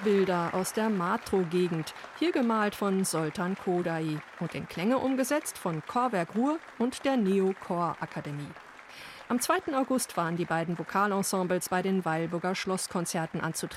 Bilder aus der Matro-Gegend, hier gemalt von Zoltán Kodály und in Klänge umgesetzt von Chorwerk Ruhr und der Neo-Chor-Akademie. Am 2. August waren die beiden Vokalensembles bei den Weilburger Schlosskonzerten anzutreten.